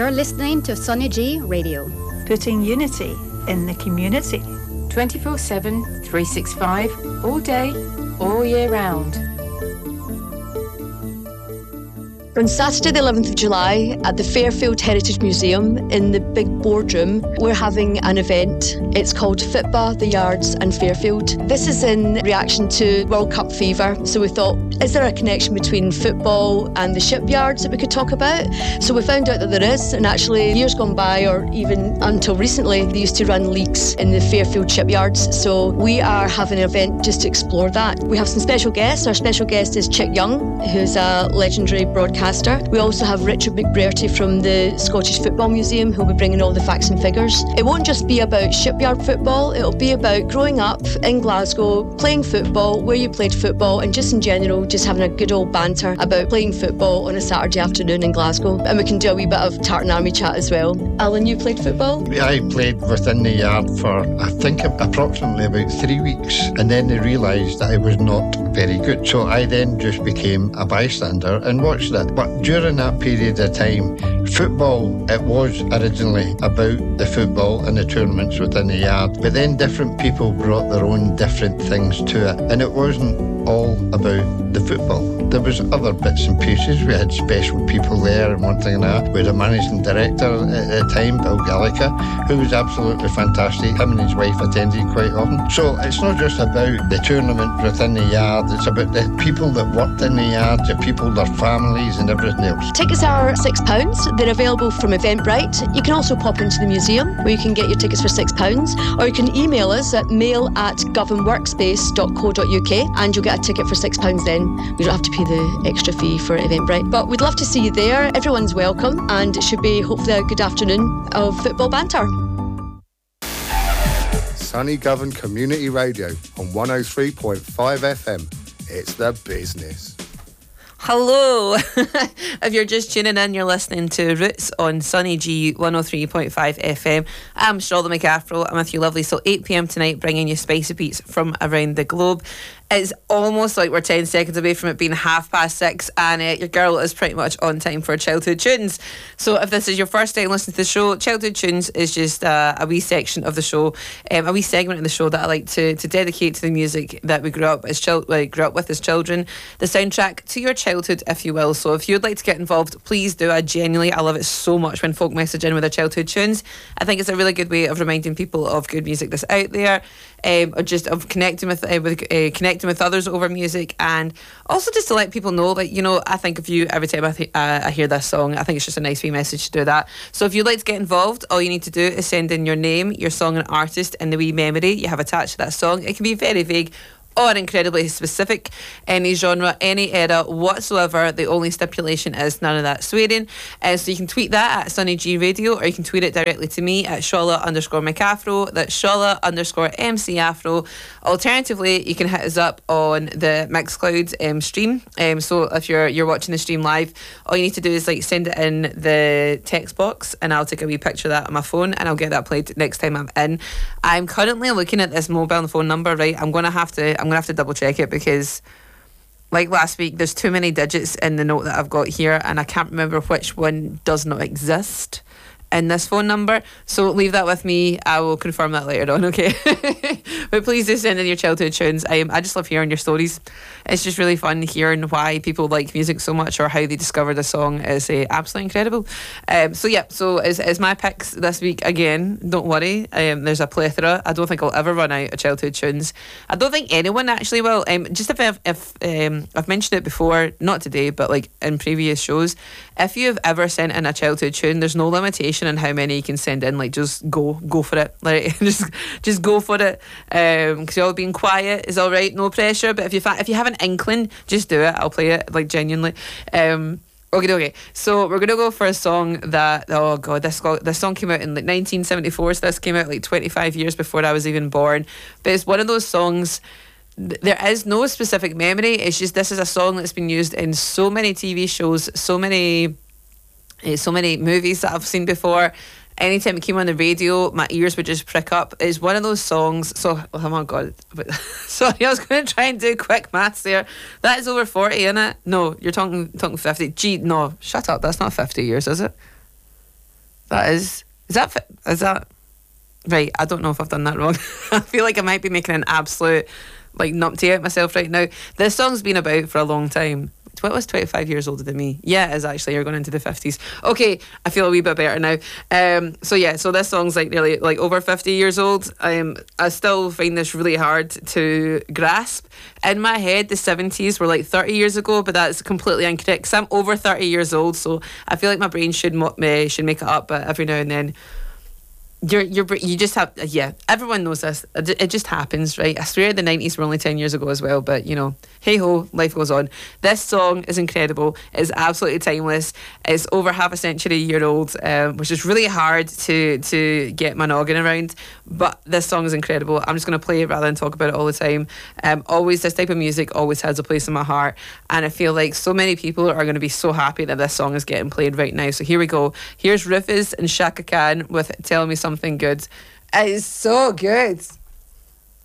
You're listening to Sonny G Radio. Putting unity in the community. 24/7, 365, all day, all year round. On Saturday the 11th of July at the Fairfield Heritage Museum in the big boardroom, we're having an event. It's called FITBA, The Yards and Fairfield. This is in reaction to World Cup fever. So we thought, is there a connection between football and the shipyards that we could talk about? So we found out that there is, and actually years gone by, or even until recently, they used to run leagues in the Fairfield shipyards. So we are having an event just to explore that. We have some special guests. Our special guest is Chick Young, who's a legendary broadcaster. We also have Richard McBrearty from the Scottish Football Museum, who'll be bringing all the facts and figures. It won't just be about shipyard football, it'll be about growing up in Glasgow, playing football, where you played football, and just in general, just having a good old banter about playing football on a Saturday afternoon in Glasgow. And we can do a wee bit of Tartan Army chat as well. Alan, you played football? I played within the yard for, I think, approximately about 3 weeks, and then they realised that I was not very good. So I then just became a bystander and watched it. But during that period of time, football, it was originally about the football and the tournaments within the yard. But then different people brought their own different things to it. And it wasn't all about the football. There was other bits and pieces. We had special people there and one thing and that. We had a managing director at the time, Bill Gallagher, who was absolutely fantastic. Him and his wife attended quite often. So it's not just about the tournament within the yard, it's about the people that worked in the yard, the people, their families and everything else. Tickets are £6. They're available from Eventbrite. You can also pop into the museum where you can get your tickets for £6, or you can email us at mail@governworkspace.co.uk and you'll get a ticket for £6 then. You don't have to pay the extra fee for Eventbrite. But we'd love to see you there. Everyone's welcome, and it should be hopefully a good afternoon of football banter. Sunny Govan Community Radio on 103.5 FM. It's the business. Hello. If you're just tuning in, you're listening to Roots on Sunny G 103.5 FM. I'm Charlotte McAfro. I'm with you lovely. So 8 p.m. tonight, bringing you spicy beats from around the globe. It's almost like we're 10 seconds away from it being 6:30, and your girl is pretty much on time for Childhood Tunes. So if this is your first time listening to the show, Childhood Tunes is just a wee section of the show, a wee segment of the show that I like to dedicate to the music that we grew up with as children, the soundtrack to your childhood, if you will. So if you'd like to get involved, please do. I love it so much when folk message in with their childhood tunes. I think it's a really good way of reminding people of good music that's out there, or just of connecting with others over music, and also just to let people know that, you know, I think of you every time I hear this song. I think it's just a nice wee message to do that. So if you'd like to get involved, all you need to do is send in your name, your song and artist, and the wee memory you have attached to that song. It can be very vague or incredibly specific, any genre, any era whatsoever. The only stipulation is none of that swearing. So you can tweet that at Sunny G Radio, or you can tweet it directly to me at Shola_McAfro. That's Shola_MC_Afro. Alternatively, you can hit us up on the Mixcloud stream. So if you're watching the stream live, all you need to do is send it in the text box, and I'll take a wee picture of that on my phone, and I'll get that played next time I'm in. I'm currently looking at this mobile phone number, right? I'm gonna have to double check it, because like last week, there's too many digits in the note that I've got here, and I can't remember which one does not exist in this phone number. So leave that with me. I will confirm that later on, okay? But please do send in your childhood tunes. I just love hearing your stories. It's just really fun hearing why people like music so much, or how they discovered a song. Is absolutely incredible. So is my picks this week again. Don't worry, there's a plethora. I don't think I'll ever run out of childhood tunes. I don't think anyone actually will. Just if I've mentioned it before, not today, but like in previous shows, if you've ever sent in a childhood tune, there's no limitation on how many you can send in. Like, just go for it. Like, just go for it. Because you're all being quiet is all right, no pressure. But if you have an inkling, just do it. I'll play it, like, genuinely. Okay. So we're gonna go for a song that, oh god, this song came out in like 1974. So this came out like 25 years before I was even born. But it's one of those songs. There is no specific memory. It's just, this is a song that's been used in so many TV shows, so many movies that I've seen before. Anytime it came on the radio, my ears would just prick up. It's one of those songs. So, oh my god, sorry, I was going to try and do quick maths there. That is over 40, isn't it? No, you're talking 50. Gee, no, shut up. That's not 50 years, is it? Is that right? I don't know if I've done that wrong. I feel like I might be making an absolute like numpty out myself right now. This song's been about for a long time. What was 25 years older than me? Yeah, it is actually. You're going into the 50s. Okay, I feel a wee bit better now. So this song's like nearly like over 50 years old. I still find this really hard to grasp. In my head, the 70s were like 30 years ago, but that's completely incorrect because I'm over 30 years old, so I feel like my brain should make it up, but every now and then you just have, everyone knows this. It just happens, right? I swear the 90s were only 10 years ago as well, but hey ho, life goes on. This song is incredible. It's absolutely timeless. It's over half a century old, which is really hard to get my noggin around, but this song is incredible. I'm just going to play it rather than talk about it all the time. Always, this type of music always has a place in my heart, and I feel like so many people are going to be so happy that this song is getting played right now. So here we go. Here's Rufus and Shaka Khan with Tell Me Something Good. It is so good.